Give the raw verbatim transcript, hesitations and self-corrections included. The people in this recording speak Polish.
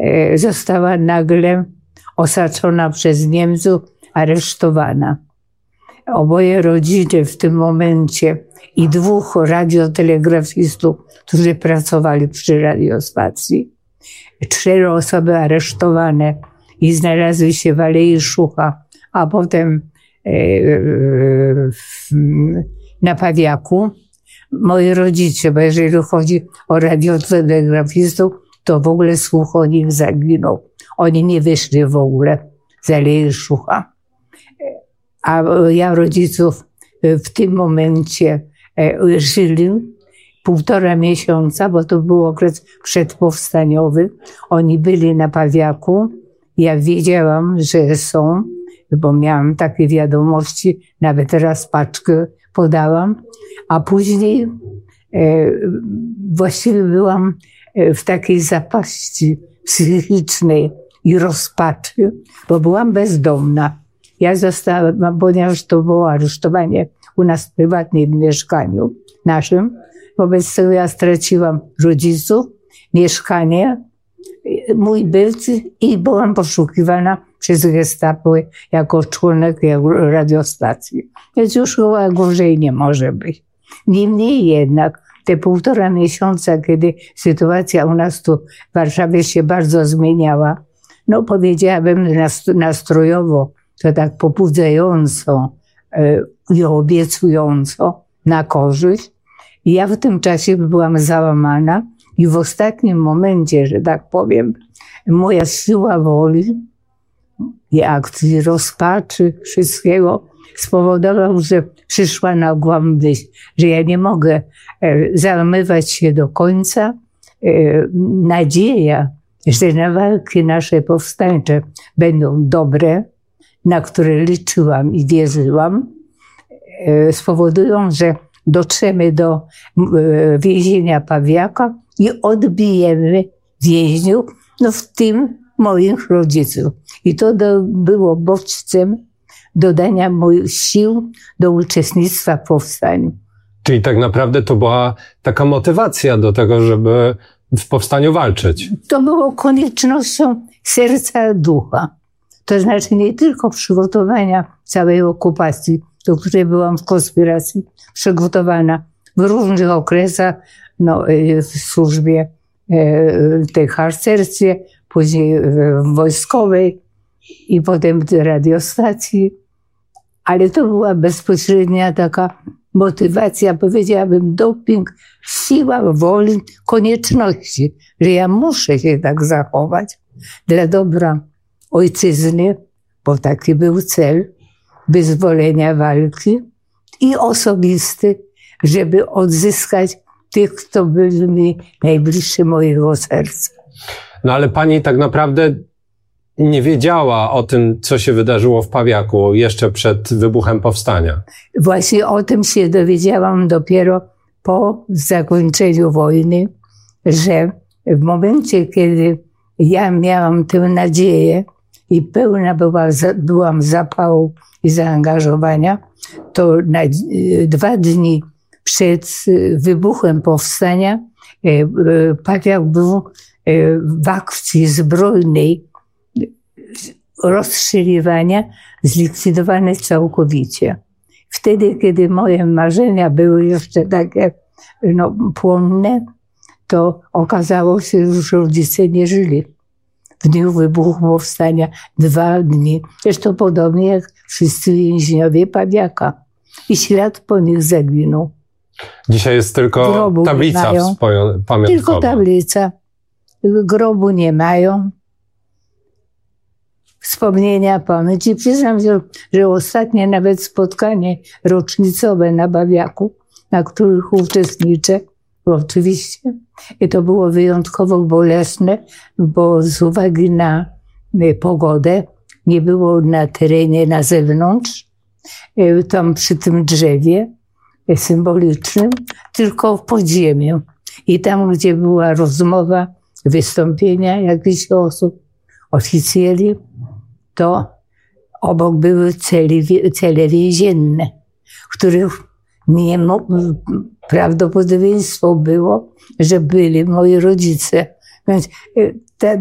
została nagle osaczona przez Niemców, aresztowana. Oboje rodzice w tym momencie i dwóch radiotelegrafistów, którzy pracowali przy radiostacji, cztery osoby aresztowane i znalazły się w Alei Szucha, a potem na Pawiaku. Moi rodzice, bo jeżeli chodzi o radiotelegrafistów, to w ogóle słuch o nich zaginął. Oni nie wyszli w ogóle z Alei Szucha. A ja rodziców w tym momencie żyli półtora miesiąca, bo to był okres przedpowstaniowy. Oni byli na Pawiaku. Ja wiedziałam, że są, bo miałam takie wiadomości, nawet raz paczkę podałam. A później e, właściwie byłam w takiej zapaści psychicznej i rozpaczy, bo byłam bezdomna. Ja zostałam, ponieważ to było aresztowanie u nas prywatnie w mieszkaniu naszym, wobec tego ja straciłam rodziców, mieszkanie, mój byt i byłam poszukiwana przez Gestapo jako członek radiostacji. Więc już chyba gorzej nie może być. Niemniej jednak te półtora miesiąca, kiedy sytuacja u nas tu w Warszawie się bardzo zmieniała, no powiedziałabym nastrojowo, to tak pobudzająco i obiecująco na korzyść. I ja w tym czasie byłam załamana i w ostatnim momencie, że tak powiem, moja siła woli i akcji, rozpaczy, wszystkiego spowodował, że przyszła na głowę myśl, że ja nie mogę załamywać się do końca. Nadzieja, że na walki nasze powstańcze będą dobre, na które liczyłam i wierzyłam, spowodują, że dotrzemy do więzienia Pawiaka i odbijemy więźniów, no w tym moich rodziców. I to do, było bodźcem dodania moich sił do uczestnictwa w powstaniu. Czyli tak naprawdę to była taka motywacja do tego, żeby w powstaniu walczyć. To było koniecznością serca, ducha. To znaczy nie tylko przygotowania całej okupacji, do której byłam w konspiracji przygotowana w różnych okresach, no, w służbie tej harcerstwie, później wojskowej i potem w radiostacji. Ale to była bezpośrednia taka motywacja, powiedziałabym, doping, siła woli, konieczności, że ja muszę się tak zachować dla dobra ojczyzny, bo taki był cel wyzwolenia walki i osobisty, żeby odzyskać tych, kto byli mi najbliższy mojego serca. No ale pani tak naprawdę nie wiedziała o tym, co się wydarzyło w Pawiaku jeszcze przed wybuchem powstania. Właśnie o tym się dowiedziałam dopiero po zakończeniu wojny, że w momencie, kiedy ja miałam tę nadzieję i pełna była, byłam zapału i zaangażowania, to na dwa dni przed wybuchem powstania Pawiak był w akcji zbrojnej rozstrzeliwania zlikwidowany całkowicie. Wtedy, kiedy moje marzenia były jeszcze takie no, płonne, to okazało się, że rodzice nie żyli. W dniu wybuchu powstania dwa dni. Zresztą podobnie jak wszyscy więźniowie Pawiaka. I ślad po nich zaginął. Dzisiaj jest tylko grobu tablica pamiątkowa. Tylko tablica. Grobu nie mają. Wspomnienia, pamięci. Przyznam się, że ostatnie nawet spotkanie rocznicowe na Pawiaku, na których uczestniczę, oczywiście. I to było wyjątkowo bolesne, bo z uwagi na pogodę nie było na terenie na zewnątrz, tam przy tym drzewie symbolicznym, tylko w podziemiu. I tam, gdzie była rozmowa, wystąpienia jakichś osób, oficjeli, to obok były cele, cele więzienne, w których nie prawdopodobieństwo było, że byli moi rodzice. Więc